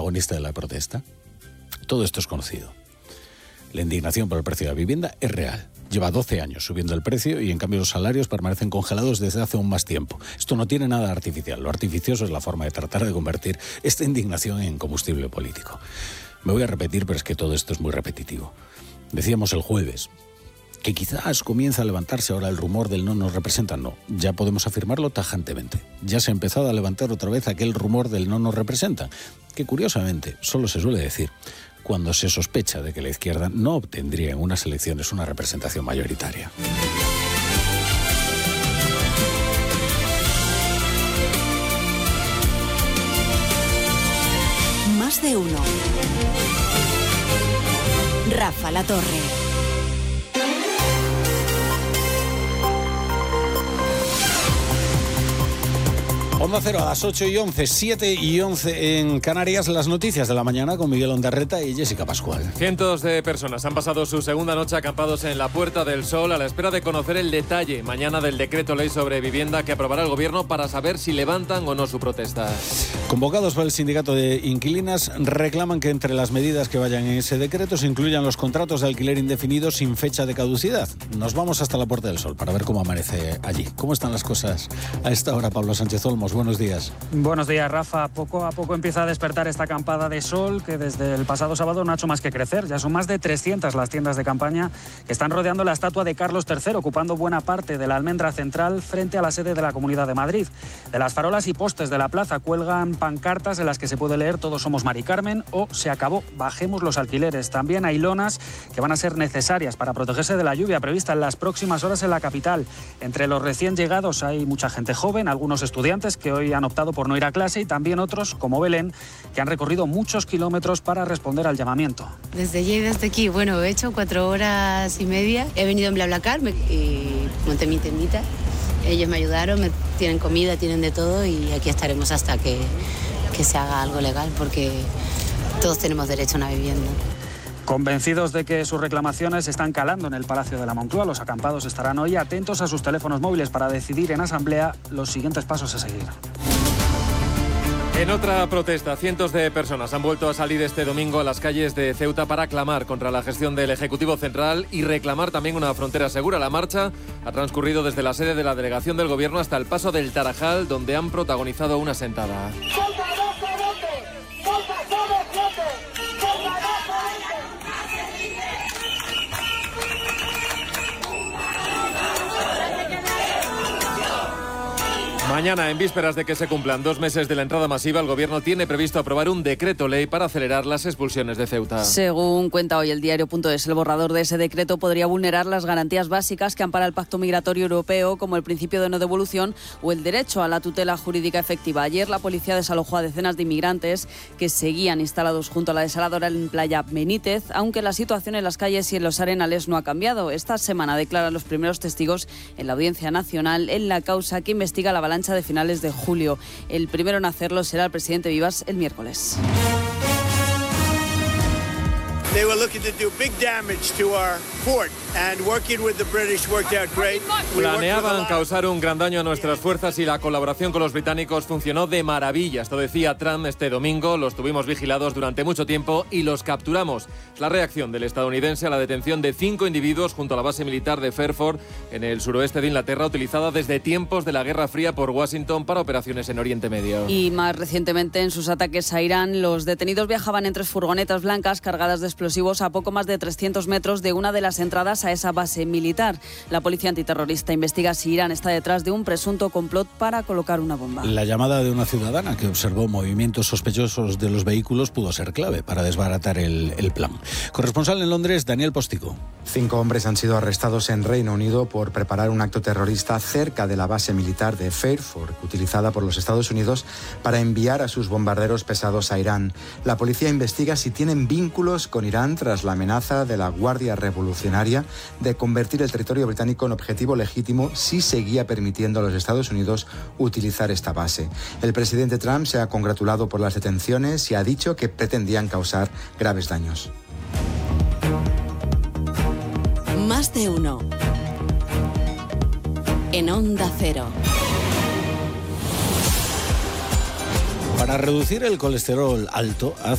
protagonista de la protesta? Todo esto es conocido. La indignación por el precio de la vivienda es real. Lleva 12 años subiendo el precio y en cambio los salarios permanecen congelados desde hace aún más tiempo. Esto no tiene nada artificial. Lo artificioso es la forma de tratar de convertir esta indignación en combustible político. Me voy a repetir, pero es que todo esto es muy repetitivo. Decíamos el jueves que quizás comienza a levantarse ahora el rumor del no nos representan. No, ya podemos afirmarlo tajantemente. Ya se ha empezado a levantar otra vez aquel rumor del no nos representan, que curiosamente solo se suele decir cuando se sospecha de que la izquierda no obtendría en unas elecciones una representación mayoritaria. Más de uno. Rafa La Torre. Onda Cero a las 8:11, 7:11 en Canarias, las noticias de la mañana con Miguel Ondarreta y Jessica Pascual. Cientos de personas han pasado su segunda noche acampados en la Puerta del Sol a la espera de conocer el detalle mañana del decreto ley sobre vivienda que aprobará el gobierno para saber si levantan o no su protesta. Convocados por el sindicato de inquilinas, reclaman que entre las medidas que vayan en ese decreto se incluyan los contratos de alquiler indefinido sin fecha de caducidad. Nos vamos hasta la Puerta del Sol para ver cómo amanece allí. ¿Cómo están las cosas a esta hora, Pablo Sánchez Olmos? Buenos días. Buenos días, Rafa. Poco a poco empieza a despertar esta acampada de sol que desde el pasado sábado no ha hecho más que crecer. Ya son más de 300 las tiendas de campaña que están rodeando la estatua de Carlos III, ocupando buena parte de la almendra central frente a la sede de la Comunidad de Madrid. De las farolas y postes de la plaza cuelgan pancartas en las que se puede leer "Todos somos Mari Carmen" o "Se acabó, bajemos los alquileres". También hay lonas que van a ser necesarias para protegerse de la lluvia prevista en las próximas horas en la capital. Entre los recién llegados hay mucha gente joven, algunos estudiantes que hoy han optado por no ir a clase y también otros, como Belén, que han recorrido muchos kilómetros para responder al llamamiento. Desde Lleida hasta aquí, bueno, he hecho 4 horas y media. He venido en BlaBlaCar y monté mi tendita. Ellos me ayudaron, me tienen comida, tienen de todo y aquí estaremos hasta que se haga algo legal porque todos tenemos derecho a una vivienda. Convencidos de que sus reclamaciones están calando en el Palacio de la Moncloa, los acampados estarán hoy atentos a sus teléfonos móviles para decidir en asamblea los siguientes pasos a seguir. En otra protesta, cientos de personas han vuelto a salir este domingo a las calles de Ceuta para clamar contra la gestión del Ejecutivo Central y reclamar también una frontera segura. La marcha ha transcurrido desde la sede de la delegación del Gobierno hasta el paso del Tarajal, donde han protagonizado una sentada. Mañana, en vísperas de que se cumplan 2 meses de la entrada masiva, el Gobierno tiene previsto aprobar un decreto ley para acelerar las expulsiones de Ceuta. Según cuenta hoy el diario.es, el borrador de ese decreto podría vulnerar las garantías básicas que ampara el Pacto Migratorio Europeo, como el principio de no devolución o el derecho a la tutela jurídica efectiva. Ayer la policía desalojó a decenas de inmigrantes que seguían instalados junto a la desaladora en Playa Benítez, aunque la situación en las calles y en los arenales no ha cambiado. Esta semana declaran los primeros testigos en la Audiencia Nacional en la causa que investiga la avalancha de finales de julio. El primero en hacerlo será el presidente Vivas el miércoles. They were looking to do big damage to our port and working with the British worked out great. Planeaban causar un gran daño a nuestras fuerzas y la colaboración con los británicos funcionó de maravilla. Esto decía Trump este domingo. Los tuvimos vigilados durante mucho tiempo y los capturamos. Es la reacción del estadounidense a la detención de 5 individuos junto a la base militar de Fairford en el suroeste de Inglaterra, utilizada desde tiempos de la Guerra Fría por Washington para operaciones en Oriente Medio. Y más recientemente, en sus ataques a Irán, los detenidos viajaban en 3 furgonetas blancas cargadas de explosivos a poco más de 300 metros de una de las entradas a esa base militar. La policía antiterrorista investiga si Irán está detrás de un presunto complot para colocar una bomba. La llamada de una ciudadana que observó movimientos sospechosos de los vehículos pudo ser clave para desbaratar el plan. Corresponsal en Londres, Daniel Postigo. 5 hombres han sido arrestados en Reino Unido por preparar un acto terrorista cerca de la base militar de Fairford, utilizada por los Estados Unidos para enviar a sus bombarderos pesados a Irán. La policía investiga si tienen vínculos con Irán tras la amenaza de la Guardia Revolucionaria de convertir el territorio británico en objetivo legítimo si seguía permitiendo a los Estados Unidos utilizar esta base. El presidente Trump se ha congratulado por las detenciones y ha dicho que pretendían causar graves daños. Más de uno. En Onda Cero. Para reducir el colesterol alto,